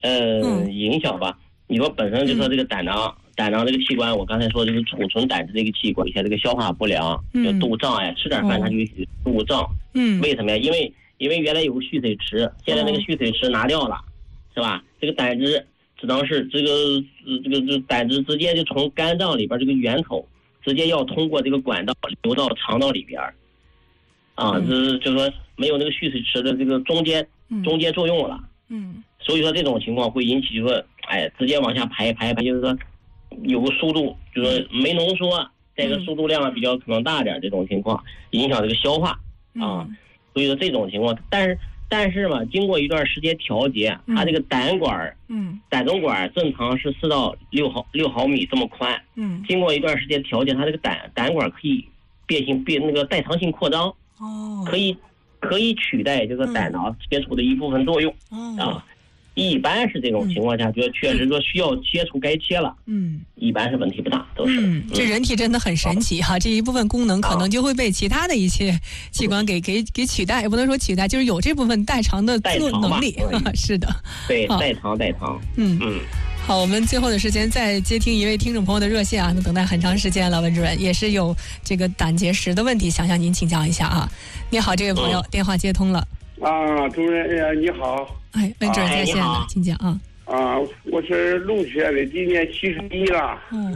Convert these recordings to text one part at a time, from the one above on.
影响吧。你说本身就说这个胆囊这个器官，我刚才说就是储存胆汁这个器官，一些这个消化不良，就肚胀呀，吃点饭它就肚胀。为什么呀？因为原来有个蓄水池，现在那个蓄水池拿掉了，是吧？这个胆汁只能是这个胆汁直接就从肝脏里边这个源头，直接要通过这个管道流到肠道里边，就是说没有那个蓄水池的这个中间作用了。所以说这种情况会引起就说，直接往下排，就是说有个速度，就是说没浓缩，这个速度量比较可能大点，这种情况影响这个消化所以说这种情况，但是嘛，经过一段时间调节，它这个胆中管正常是4到6毫米这么宽，经过一段时间调节，它这个胆管可以变那个代偿性扩张，可以取代这个胆囊切除的一部分作用一般是这种情况下，就确实说需要切除该切了，一般是问题不大，都是。 这人体真的很神奇哈，这一部分功能可能就会被其他的一些器官给取代，也不能说取代，就是有这部分代偿的能力。是的， 对，代偿。 好，我们最后的时间再接听一位听众朋友的热线啊，等待很长时间了，温主任也是有这个胆结石的问题，想向您请教一下啊。你好，这位朋友，电话接通了。 主任，你好。 温主任在线了，请讲啊。 我是龙泉的，今年71了。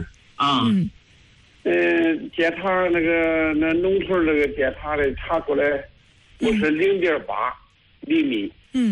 检查那农村那个检查的查出来，我是0.8厘米。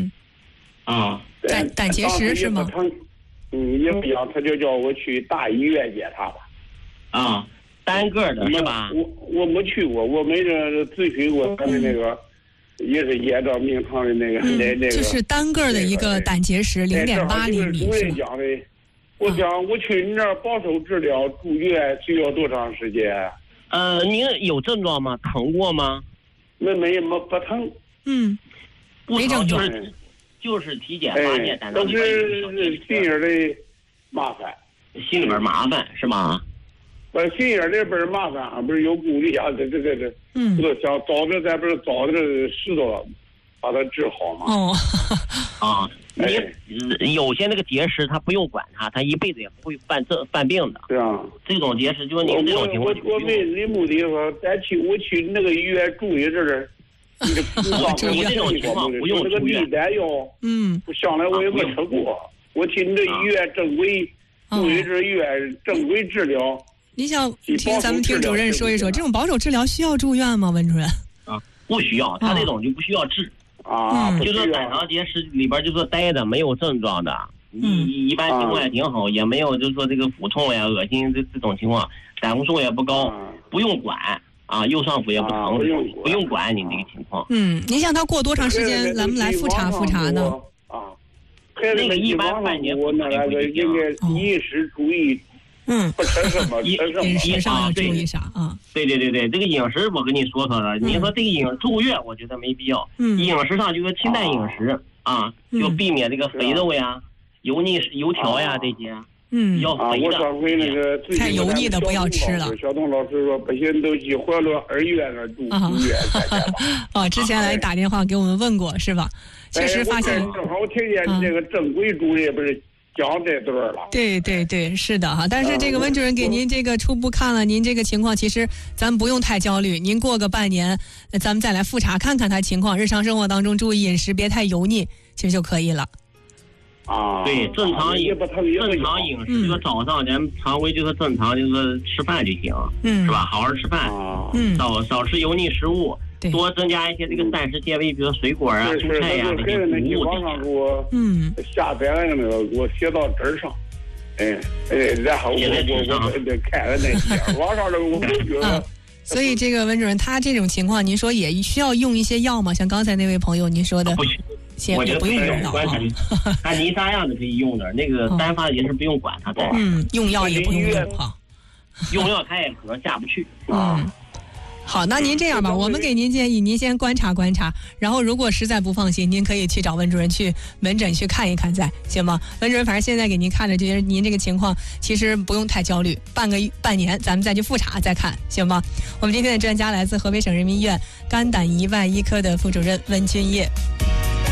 胆结石是吗？ 也不讲，他就叫我去大医院检查吧。 单个的是吧？ 我没去过，我没咨询过他的那个。也是沿着明堂的那个就是单个的一个胆结石0.8厘米。 主任讲的，我讲我去你那儿保守治疗住院需要多长时间？ 您有症状吗？疼过吗？ 没不疼。 没症状，就是体检发现胆囊里边有心眼的麻烦。 心里边麻烦是吗？ 心眼里边麻烦，不是有顾虑啊，这我想早点咱不是早点知道把它治好嘛。 你有些那个结石，他不用管它一辈子也不会犯病的。 对啊， 这种结石就是您这种情况。 我问你目的说，我去那个医院住一阵儿， 你这种情况不用那个利胆药，我上来我也没吃过。我去你这医院正规住一阵医院正规治疗。 你想听咱们听主任说一说，这种保守治疗需要住院吗？温主任？ 不需要，他这种就不需要治就说胆囊结石里边就说待着没有症状的，一般情况也挺好，也没有就是说这个腹痛呀、恶心这种情况，胆固醇也不高，不用管右上腹也不疼，不用管你这个情况。 您想他过多长时间咱们来复查呢？ 那个一般半年我那个应该饮食注意。不吃什么， 饮食上要注意啥啊？ 对，这个饮食我跟你说了，你说这个住院我觉得没必要。饮食上就是清淡饮食就避免这个肥肉呀、油条呀这些。要肥的。 我上回那个太油腻的不要吃了。 小东老师说不行，都去怀乐二院那住院。 之前来打电话给我们问过是吧？确实发现。 正好听见这个正规主任不是。讲这对了， 对，是的哈。但是这个温主任给您这个初步看了您这个情况，其实咱不用太焦虑。您过个半年，咱们再来复查看看他情况，日常生活当中注意饮食，别太油腻，其实就可以了。 对，正常饮食，这个早上咱常规就是正常就是吃饭就行，是吧？好好吃饭，少吃油腻食物。多增加一些这个膳食纤维，比如水果啊、蔬菜呀这些谷物。 网上给我下载了那个，给我写到纸上，然后我看了那些网上的我都觉得。 所以这个温主任他这种情况，您说也需要用一些药吗？像刚才那位朋友您说的， 我觉得不用用药看您啥样的可以用的，那个单发的也是不用管它的。 用药也不用用哈。 用药它也可能下不去。 好，那您这样吧，我们给您建议，您先观察观察，然后如果实在不放心，您可以去找温主任去门诊去看一看再，行吗？温主任反正现在给您看着，就是您这个情况其实不用太焦虑，半年咱们再去复查再看，行吗？我们今天的专家来自河北省人民医院肝胆胰外医科的副主任温君业。